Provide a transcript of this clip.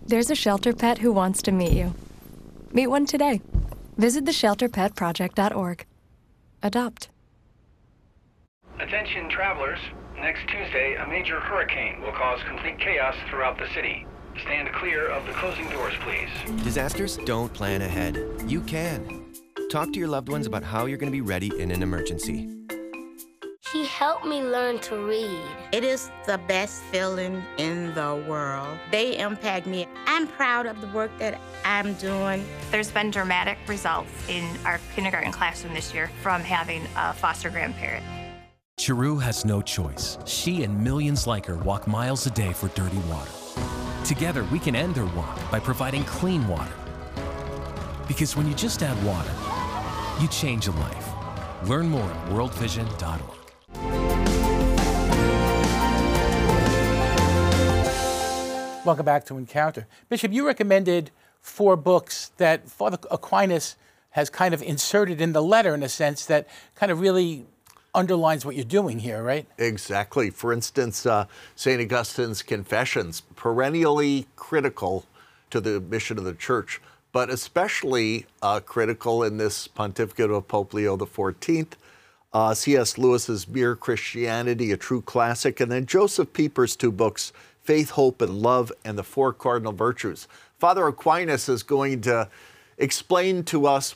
There's a shelter pet who wants to meet you. Meet one today. Visit theshelterpetproject.org. Adopt. Attention travelers. Next Tuesday, a major hurricane will cause complete chaos throughout the city. Stand clear of the closing doors, please. Disasters don't plan ahead. You can. Talk to your loved ones about how you're going to be ready in an emergency. He helped me learn to read. It is the best feeling in the world. They impact me. I'm proud of the work that I'm doing. There's been dramatic results in our kindergarten classroom this year from having a foster grandparent. Chiru has no choice. She and millions like her walk miles a day for dirty water. Together, we can end their walk by providing clean water. Because when you just add water, you change a life. Learn more at worldvision.org. Welcome back to Encounter. Bishop, you recommended 4 books that Father Aquinas has kind of inserted in the letter in a sense that kind of really underlines what you're doing here, right? Exactly. For instance, St. Augustine's Confessions, perennially critical to the mission of the Church, but especially critical in this pontificate of Pope Leo XIV. C.S. Lewis's Mere Christianity, a true classic, and then Joseph Pieper's 2 books, Faith, Hope, and Love, and the 4 Cardinal Virtues. Father Aquinas is going to explain to us